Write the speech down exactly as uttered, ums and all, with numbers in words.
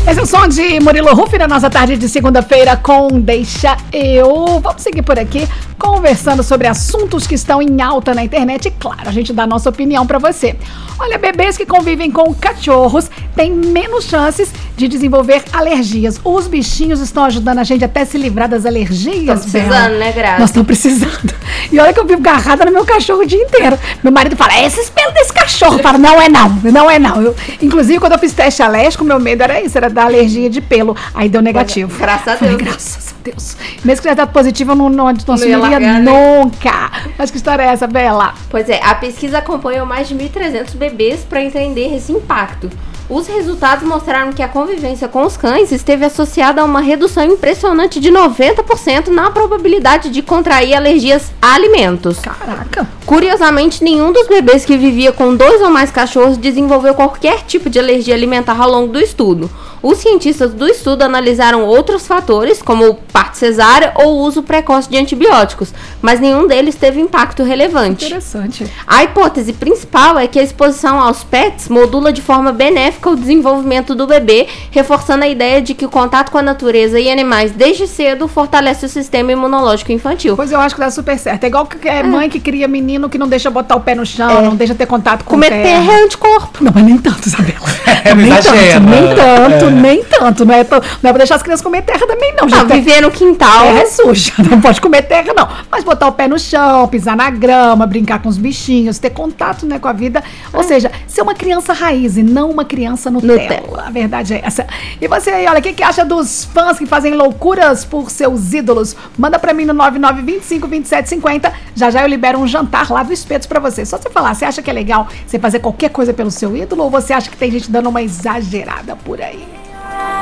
Esse é o som de Murilo Huff na nossa tarde de segunda-feira com Deixa Eu. Vamos seguir por aqui conversando sobre assuntos que estão em alta na internet e, claro, a gente dá a nossa opinião pra você. Olha, bebês que convivem com cachorros têm menos chances de desenvolver alergias. Os bichinhos estão ajudando a gente até se livrar das alergias, Estão precisando, Bela. né, Graça? Nós estamos precisando. E olha que eu vivo agarrada no meu cachorro o dia inteiro. Meu marido fala, é esse pelo desse cachorro. Eu falo, não é não, não é não. Eu, inclusive, quando eu fiz teste alérgico, meu medo era isso, era da alergia de pelo. Aí deu negativo. Graças a Falei, Deus. graças a Deus. Mesmo que tivesse dado positivo, eu não, não, não assumiria largar, né? nunca. Mas que história é essa, Bela? Pois é, a pesquisa acompanhou mais de mil e trezentos bebês para entender esse impacto. Os resultados mostraram que a convivência com os cães esteve associada a uma redução impressionante de noventa por cento na probabilidade de contrair alergias a alimentos. Caraca. Curiosamente, nenhum dos bebês que vivia com dois ou mais cachorros desenvolveu qualquer tipo de alergia alimentar ao longo do estudo. Os cientistas do estudo analisaram outros fatores, como parto cesárea ou uso precoce de antibióticos, mas nenhum deles teve impacto relevante. Interessante. A hipótese principal é que a exposição aos pets modula de forma benéfica o desenvolvimento do bebê, reforçando a ideia de que o contato com a natureza e animais desde cedo fortalece o sistema imunológico infantil. Pois eu acho que dá super certo. É igual que é mãe que cria menino que não deixa botar o pé no chão, É. não deixa ter contato com Comer terra. terra é anticorpo. Não, mas nem tanto, Isabela. É, nem, tanto, exagera. nem tanto, É. nem tanto. Não é, tão- não é pra deixar as crianças comer terra também, não. Não, gente. viver no quintal. Terra é suja, não pode comer terra, não. Mas botar o pé no chão, pisar na grama, brincar com os bichinhos, ter contato, né, com a vida. Ou seja, ser uma criança raiz e não uma criança Nutella. Nutella. A verdade é essa. E você aí, olha, o que, que acha dos fãs que fazem loucuras por seus ídolos? Manda pra mim no nove nove dois cinco, dois sete cinco zero. Já já eu libero um jantar lá do Espetos pra você. Só você falar, você acha que é legal você fazer qualquer coisa pelo seu ídolo ou você acha que tem gente dando uma exagerada por aí?